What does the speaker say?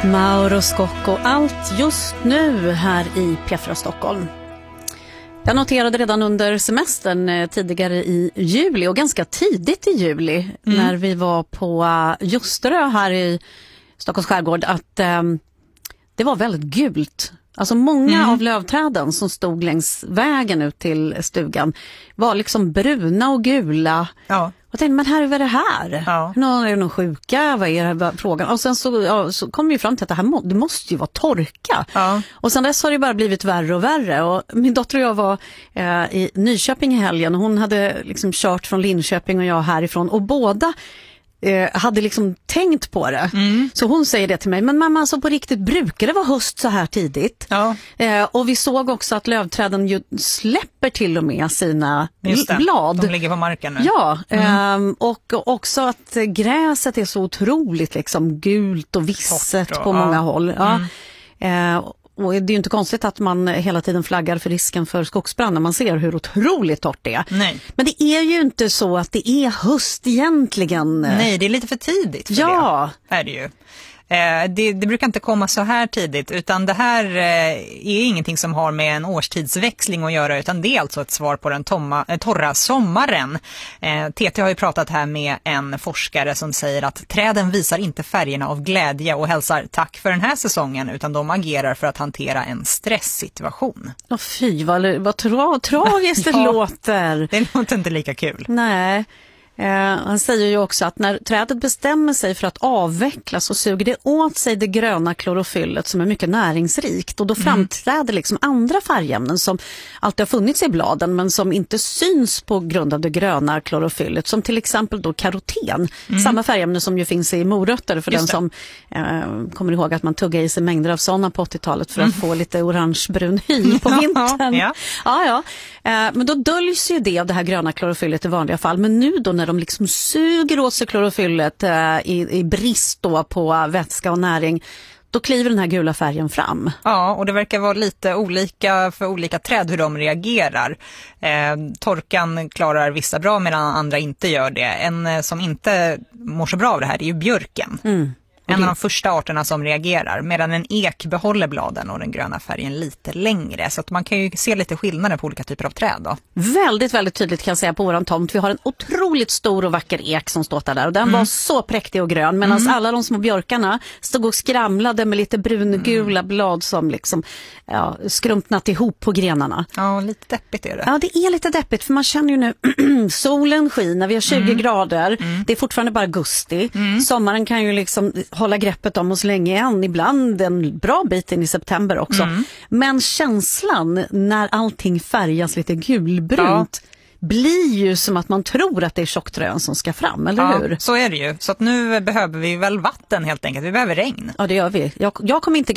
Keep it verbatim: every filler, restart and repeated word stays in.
Mauro Scocco, allt just nu här i P fyra Stockholm. Jag noterade redan under semestern tidigare i juli och ganska tidigt i juli mm. när vi var på Ljusterö här i Stockholms skärgård att eh, det var väldigt gult. Alltså många mm. av lövträden som stod längs vägen ut till stugan var liksom bruna och gula. Ja. Och tänkte, men här, vad är det här? Ja. Någon, är det någon sjuka? Vad är det här frågan? Och sen så, ja, så kom vi fram till att det här må, det måste ju vara torka. Ja. Och sen dess har det bara blivit värre och värre. Och min dotter och jag var eh, i Nyköping i helgen. Hon hade liksom kört från Linköping och jag härifrån. Och båda eh, hade liksom tänkt på det. Mm. Så hon säger det till mig. Men mamma, alltså på riktigt, brukar det vara höst så här tidigt? Ja. Eh, och vi såg också att lövträden ju släpper till och med sina blad. De ligger på marken nu. Ja, mm. eh, och också att gräset är så otroligt liksom gult och visset Torrt, på ja. många håll. Ja. Mm. Eh, och det är ju inte konstigt att man hela tiden flaggar för risken för skogsbrand när man ser hur otroligt torrt det är. Nej. Men det är ju inte så att det är höst egentligen. Nej, det är lite för tidigt för ja. det. Är det ju. Det, det brukar inte komma så här tidigt, utan det här är ingenting som har med en årstidsväxling att göra, utan det är alltså ett svar på den tomma, torra sommaren. T T har ju pratat här med en forskare som säger att träden visar inte färgerna av glädje och hälsar tack för den här säsongen, utan de agerar för att hantera en stresssituation. Åh fy, vad, vad tra, tragiskt det ja, låter. Det låter inte lika kul. Nej. Eh, han säger ju också att när trädet bestämmer sig för att avvecklas så suger det åt sig det gröna klorofyllet som är mycket näringsrikt, och då mm. framträder liksom andra färgämnen som alltid har funnits i bladen men som inte syns på grund av det gröna klorofyllet, som till exempel då karoten, mm. samma färgämne som ju finns i morötter för Just den det. som eh, kommer ihåg att man tuggar i sig mängder av sådana på åttiotalet för mm. att få lite orangebrun hy på vintern. ja. Ja, ja. Eh, men då döljs ju det av det här gröna klorofyllet i vanliga fall, men nu då när de liksom suger åt sig klorofyllet eh, i, i brist då på vätska och näring, då kliver den här gula färgen fram. Ja, och det verkar vara lite olika för olika träd hur de reagerar. Eh, torkan klarar vissa bra medan andra inte gör det. En eh, som inte mår så bra av det här är ju björken. Mm. En av de första arterna som reagerar, medan en ek behåller bladen och den gröna färgen lite längre. Så att man kan ju se lite skillnader på olika typer av träd då. Väldigt, väldigt tydligt kan jag säga på våran tomt. Vi har en otroligt stor och vacker ek som står där, och den mm. var så präktig och grön. Medan mm. alla de små björkarna stod och skramlade med lite brungula mm. blad som liksom ja, skrumpnat ihop på grenarna. Ja, lite deppigt är det. Ja, det är lite deppigt för man känner ju nu solen skiner, vi har tjugo mm. grader. Mm. Det är fortfarande bara augusti. Mm. Sommaren kan ju liksom hålla greppet om oss länge än, ibland en bra bit in i september också. Mm. Men känslan när allting färgas lite gulbrunt ja. blir ju som att man tror att det är tjocktrön som ska fram, eller ja, hur? Så är det ju. Så att nu behöver vi väl vatten helt enkelt. Vi behöver regn. Ja, det gör vi. Jag, jag kommer inte